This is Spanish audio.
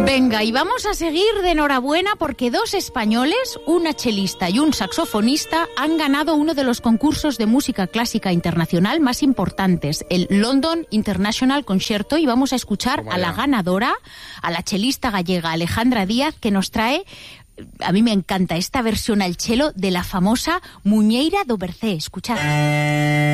Venga, y vamos a seguir de enhorabuena porque 2 españoles, una chelista y un saxofonista, han ganado uno de los concursos de música clásica internacional más importantes, el London International Concerto, y vamos a escuchar a la ganadora, a la chelista gallega Alejandra Díaz, que nos trae, a mí me encanta esta versión al chelo de la famosa Muñeira do Bercé. Escuchad.